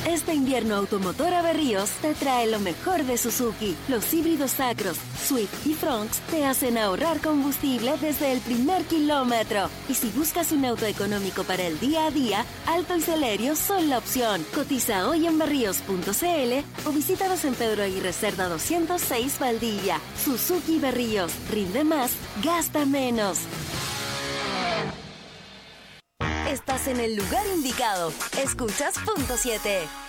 Este invierno Automotora Berríos te trae lo mejor de Suzuki. Los híbridos Sacros, Swift y Fronx te hacen ahorrar combustible desde el primer kilómetro. Y si buscas un auto económico para el día a día, Alto y Celerio son la opción. Cotiza hoy en berríos.cl o visítanos en Pedro Aguirre Cerda 206 Valdivia. Suzuki Berríos, rinde más, gasta menos. Estás en el lugar indicado. Escuchas Punto 7.